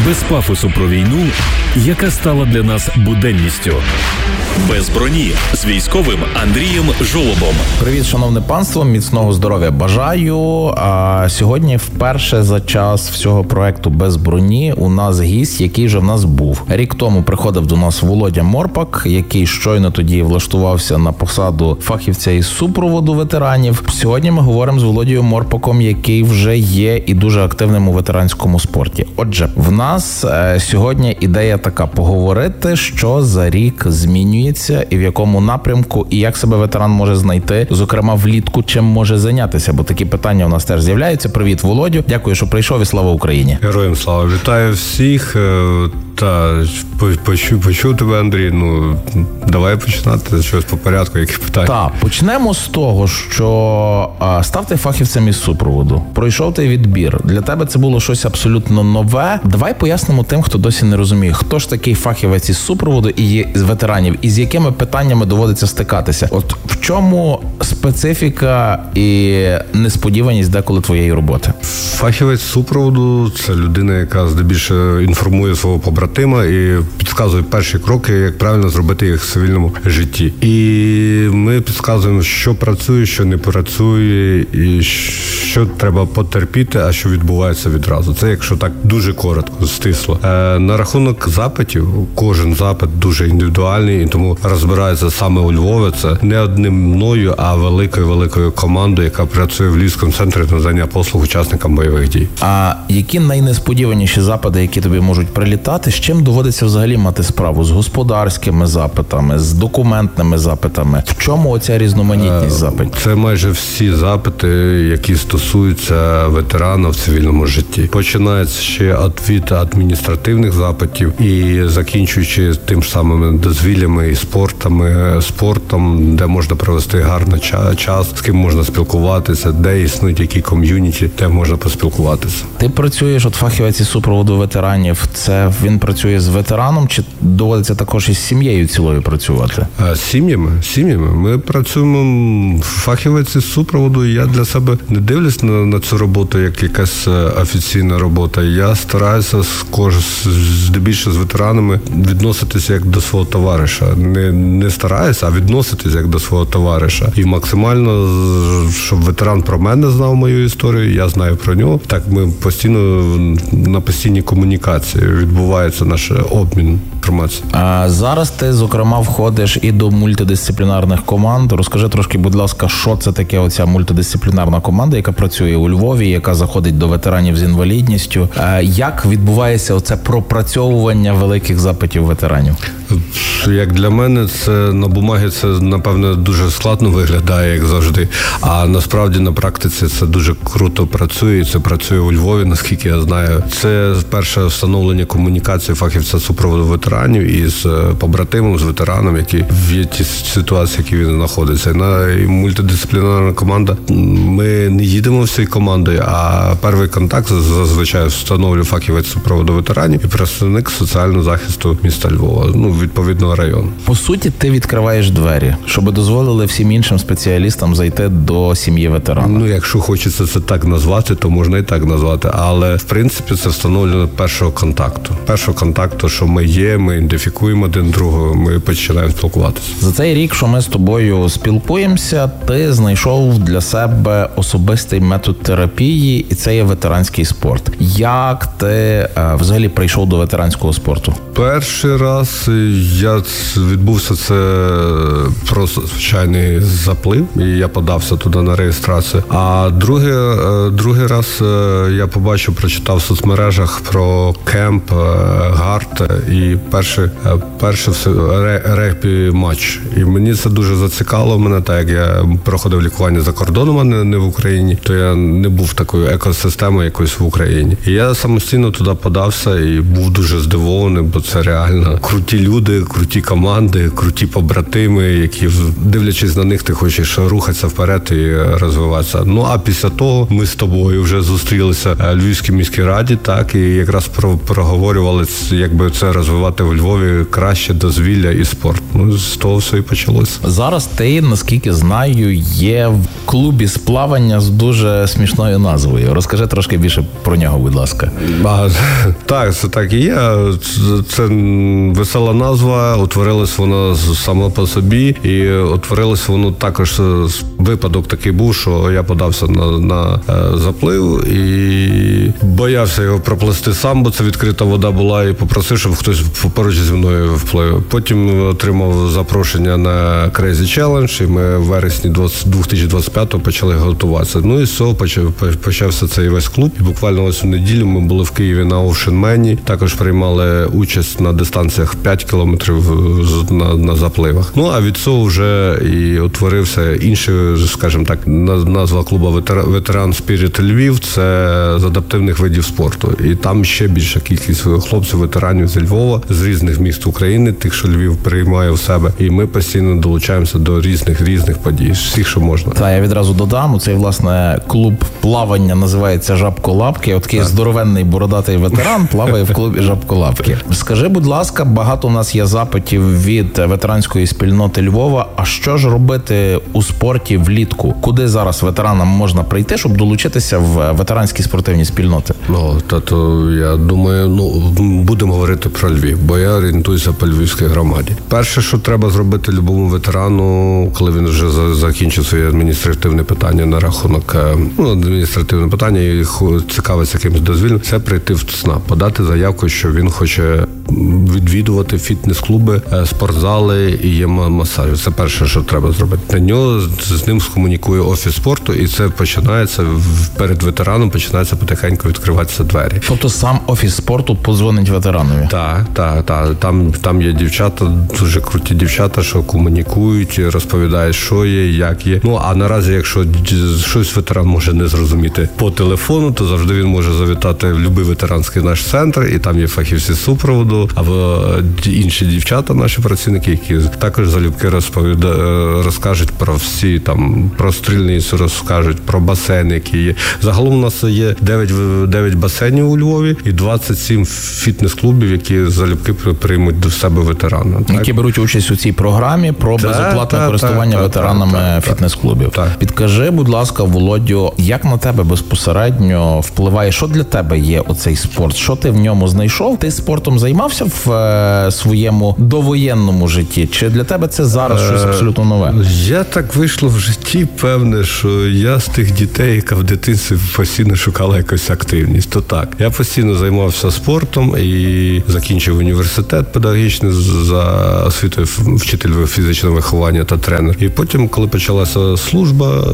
Без пафосу про війну, яка стала для нас буденністю. Без броні з військовим Андрієм Жолобом. Привіт, шановне панство, міцного здоров'я бажаю. А сьогодні вперше за час всього проекту «Без броні» у нас гість, який вже в нас був. Рік тому приходив до нас Володя Морпак, який щойно тоді влаштувався на посаду фахівця із супроводу ветеранів. Сьогодні ми говоримо з Володією Морпаком, який вже є і дуже активним у ветеранському спорті. Отже, в нас сьогодні ідея така: поговорити, що за рік змінюється і в якому напрямку, і як себе ветеран може знайти, зокрема влітку, чим може зайнятися, бо такі питання у нас теж з'являються. Привіт, Володю, дякую, що прийшов, і слава Україні. Героям слава, вітаю всіх. Почув тебе, Андрій. Давай починати щось по порядку, які питання. Так, почнемо з того, що став ти фахівцем із супроводу. Пройшов ти відбір. Для тебе це було щось абсолютно нове. Давай пояснимо тим, хто досі не розуміє, хто ж такий фахівець із супроводу і з ветеранів, і з якими питаннями доводиться стикатися. От в чому специфіка і несподіваність деколи твоєї роботи? Фахівець супроводу – це людина, яка здебільшого інформує свого побратима і підказує перші кроки, як правильно зробити їх в цивільному житті. І ми підказуємо, що працює, що не працює, і що треба потерпіти, а що відбувається відразу. Це якщо так дуже коротко, стисло. На рахунок запитів, кожен запит дуже індивідуальний, і тому розбирається саме у Львові. Це не одним мною, а великою командою, яка працює в Львівському центрі надання послуг учасникам бойових дій. А які найнесподіваніші запити, які тобі можуть прилітати, з чим доводиться взагалі мати справу? З господарськими запитами, з документними запитами? В чому оця різноманітність запитів? Це майже всі запити, які стосуються ветерана в цивільному житті. Починається ще від адміністративних запитів і закінчуючи тим ж самими дозвіллями і спортом, де можна провести гарний час, з ким можна спілкуватися, де існують які ком'юніті, де можна поспілкуватися. Ти працюєш, от фахівець із супроводу ветеранів, це він працює з ветераном, чи доводиться також із сім'єю цілою працювати? Сім'ями. Ми працюємо, фахівець із супроводу, я для себе не дивлюсь на цю роботу як якась офіційна робота. Я стараюся здебільшого з ветеранами відноситися як до свого товариша. Не стараюся, а відноситися як до свого товариша. І максимально, щоб ветеран про мене знав мою історію, я знаю про нього. Так ми на постійній комунікації відбувається наш обмін інформацією. А зараз ти, зокрема, входиш і до мультидисциплінарних команд. Розкажи трошки, будь ласка, що це таке оця мультидисциплінарна команда, яка працює у Львові, яка заходить до ветеранів з інвалідністю. Як відбувається оце пропрацьовування великих запитів ветеранів? Як для мене, це на бумагі це, напевно, дуже складно виглядає, як завжди. А насправді на практиці це дуже круто працює. І це працює у Львові, наскільки я знаю. Це перше встановлення комунікації фахівця супроводу ветеранів із побратимом, з ветераном, які в тій ситуації, які він знаходиться. І мультидисциплінарна команда. Ми не їдемо всією командою, а перший контакт зазвичай встановлює фахівець супроводу ветеранів і представник соціального захисту міста Львова, відповідного району. По суті, ти відкриваєш двері, щоб дозволили всім іншим спеціалістам зайти до сім'ї ветерана. Якщо хочеться це так назвати, то можна і так назвати. Але, в принципі, це встановлено першого контакту, що ми є, ми ідентифікуємо один другого, ми починаємо спілкуватися. За цей рік, що ми з тобою спілкуємося, ти знайшов для себе особистий метод терапії, і це є ветеранський спорт. Як ти взагалі прийшов до ветеранського спорту? Перший раз відбувся це просто звичайний заплив, і я подався туди на реєстрацію. А другий раз я прочитав в соцмережах про кемп, гард і перший регбі-матч. І мені це дуже зацікавило мене, так як я проходив лікування за кордоном, а не в Україні, то я не був такою екосистемою якоюсь в Україні. І я самостійно туди подався і був дуже здивований, бо це реально круті люди, круті команди, круті побратими, які, дивлячись на них, ти хочеш рухатися вперед і розвиватися. А після того ми з тобою вже зустрілися в Львівській міській раді, так, і якраз проговорювали, як би це розвивати в Львові краще дозвілля і спорт. Ну, з того все і почалося. Зараз ти, наскільки знаю, є в клубі з плавання з дуже смішною назвою. Розкажи трошки більше про нього, будь ласка. Так, це так і є. Це весела назва, утворилась вона сама по собі, і утворилось воно також, випадок такий був, що я подався на заплив і боявся його проплисти сам, бо це відкрита вода була, і попросив, щоб хтось поруч зі мною вплив. Потім отримав запрошення на Crazy Challenge, і ми в вересні 2025-го почали готуватися. Ну і з цього почався цей весь клуб. І буквально ось у неділю ми були в Києві на Ocean Man, також приймали участь на дистанціях 5 кілометрів на запливах. Ну, а від цього вже і утворився інший, скажімо так, назва клубу «Ветеран Спіріт Львів», це з адаптивних видів спорту. І там ще більша кількість хлопців, ветеранів зі Львова, з різних міст України, тих, що Львів приймає в себе. І ми постійно долучаємося до різних подій, всіх, що можна. Та я відразу додам, цей, власне, клуб плавання називається «Жабколапки». От такий здоровенний бородатий ветеран плаває в клубі «Жабколапки». Скажи, будь ласка, багато у нас є запитів від ветеранської спільноти Львова. А що ж робити у спорті влітку? Куди зараз ветеранам можна прийти, щоб долучитися в ветеранські спортивні спільноти? Ну, то я думаю, будемо говорити про Львів, бо я орієнтуюся по львівській громаді. Перше, що треба зробити любому ветерану, коли він вже закінчив своє адміністративне питання на рахунок, адміністративне питання і цікавиться якимось дозвільним, це прийти в ЦНАП, подати заявку, що він хоче відвідувати фітнес-клуби, спортзали і є масажі. Це перше, що треба зробити. На нього з ним скомунікує офіс спорту, і це починається перед ветераном, починається потихеньку відкриватися двері. Тобто сам офіс спорту подзвонить ветеранові? Так. Там є дівчата, дуже круті дівчата, що комунікують, розповідають, що є, як є. Ну, а наразі, якщо щось ветеран може не зрозуміти по телефону, то завжди він може завітати в будь-який ветеранський наш центр, і там є фахівці супроводу, або інші дівчата, наші працівники, які також залюбки розкажуть про всі, там, про стрільницю розкажуть, про басейни, які є. Загалом у нас є 9 басейнів у Львові і 27 фітнес-клубів, які залюбки приймуть до себе ветерана. Які беруть участь у цій програмі про безоплатне користування ветеранами фітнес-клубів. Підкажи, будь ласка, Володю, як на тебе безпосередньо впливає, що для тебе є оцей спорт? Що ти в ньому знайшов? Ти спортом займався в своєму довоєнному житті? Чи для тебе це зараз щось абсолютно нове? Я так вийшло в житті, певне, що я з тих дітей, яка в дитинстві постійно шукала якусь активність. То так. Я постійно займався спортом і закінчив університет педагогічний за освітою вчитель фізичного виховання та тренер. І потім, коли почалася служба,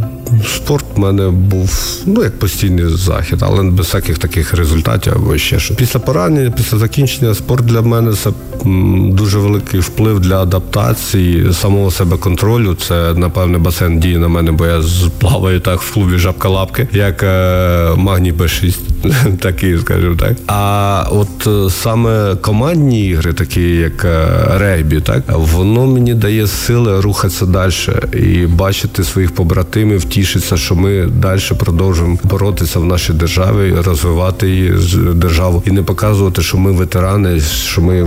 спорт в мене був, як постійний захід, але без всяких таких результатів або ще щось. Після поранення, після закінчення, спорт для мене це дуже великий вплив для адаптації, самого себе контролю. Це, напевне, басейн діє на мене, бо я плаваю так в клубі «Жабколапки», як Магній Б6, такий, скажімо так. А от саме командні ігри, такі як регбі, так, воно мені дає сили рухатися далі і бачити своїх побратимів, тішитися, що ми далі продовжуємо боротися в нашій державі, розвивати її державу і не показувати, що ми ветерани, що ми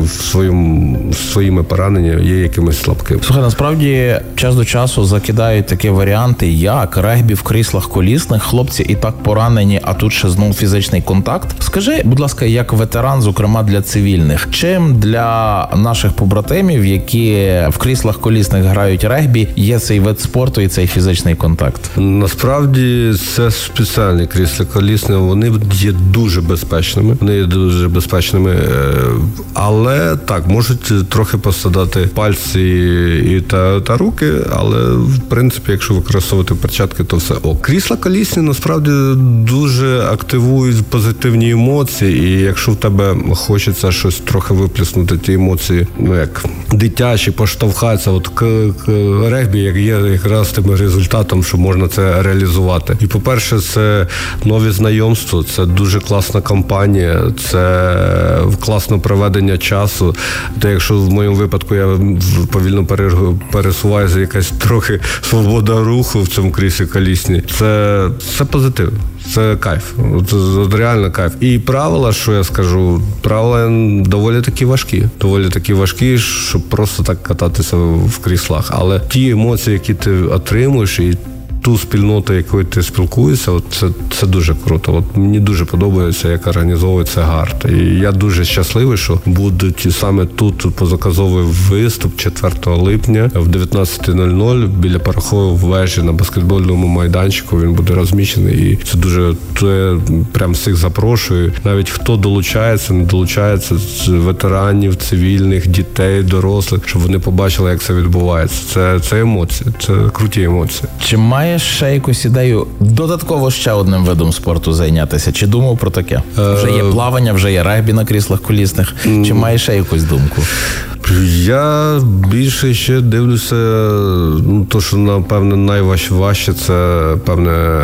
своїми пораненнями є якимось слабким. Слухай, насправді час до часу закидають такі варіанти, як регбі в кріслах колісних, хлопці і так поранені, а тут ще знову фізичний контакт. Скажи, будь ласка, як ветеран, зокрема для цивільних, чим для наших побратимів, які в кріслах колісних грають регбі, є цей вид спорту і цей фізичний контакт? Насправді це спеціальні крісла колісні, вони є дуже безпечними. Але так, можуть трохи пострадати пальці та руки, але в принципі, якщо використовувати перчатки, то все ок. Крісла колісні насправді дуже активують позитивні емоції, і якщо в тебе хочеться щось трохи виплеснути, ті емоції, як дитячі, поштовхатися, от регбі, як є якраз тим результатом, що можна це це реалізувати. І, по-перше, це нові знайомства, це дуже класна компанія, це класне проведення часу. Та якщо в моєму випадку я повільно пересуваюся, якась трохи свобода руху в цьому кріслі колісні, це позитив. Це кайф. Це реально кайф. І правила, що я скажу, правила доволі такі важкі, щоб просто так кататися в кріслах. Але ті емоції, які ти отримуєш, і ту спільноту, якою ти спілкуєшся, це дуже круто. От мені дуже подобається, як організовується ГАРД. І я дуже щасливий, що будуть саме тут позаказовий виступ 4 липня в 19:00 біля порохової вежі на баскетбольному майданчику. Він буде розміщений. І це я прям всіх запрошую. Навіть хто долучається, не долучається, з ветеранів, цивільних, дітей, дорослих, щоб вони побачили, як це відбувається. Це емоції, це круті емоції. Чи маєш ще якусь ідею додатково ще одним видом спорту зайнятися? Чи думав про таке? Вже є плавання, вже є регбі на кріслах колісних. Чи маєш ще якусь думку? Я більше ще дивлюся, то, що, напевне, найважче, це, певне,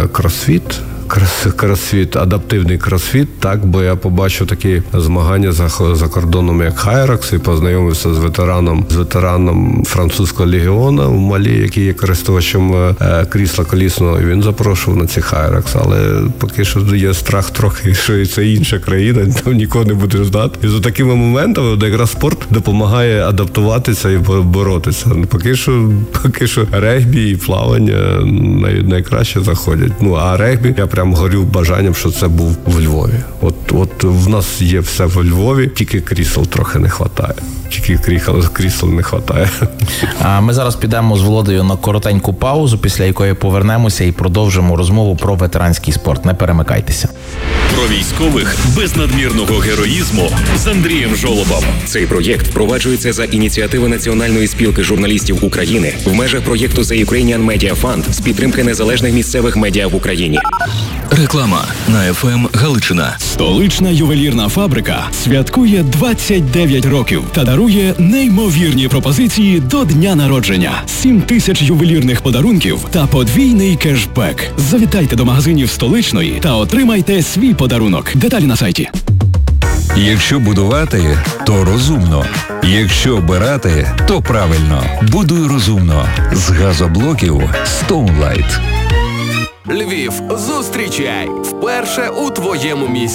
кросфіт, адаптивний кросфіт, так, бо я побачив такі змагання за кордоном, як Хайракс, і познайомився з ветераном французького легіону в Малі, який є користувачем крісла колісного, і він запрошував на ці Хайракс, але поки що є страх трохи, що це інша країна, там нікого не будеш знати. І за такими моментами, де якраз спорт допомагає адаптуватися і боротися. Поки що регбі і плавання найкраще заходять. А регбі я прям горю бажанням, що це був в Львові. От в нас є все в Львові, тільки крісел трохи не вистачає. Крісел не вистачає. А ми зараз підемо з Володею на коротеньку паузу, після якої повернемося і продовжимо розмову про ветеранський спорт. Не перемикайтеся. Про військових без надмірного героїзму з Андрієм Жолобом. Цей проєкт впроваджується за ініціативи Національної спілки журналістів України в межах проєкту The Ukrainian Media Fund з підтримки незалежних місцевих медіа в Україні. Реклама на ФМ Галичина. Столична ювелірна фабрика святкує 29 років та дарує неймовірні пропозиції до дня народження. 7 тисяч ювелірних подарунків та подвійний кешбек. Завітайте до магазинів Столичної та отримайте свій подарунок. Деталі на сайті. Якщо будувати, то розумно. Якщо обирати, то правильно. Будуй розумно. З газоблоків Stoneline. Львів, зустрічай! Вперше у твоєму місті.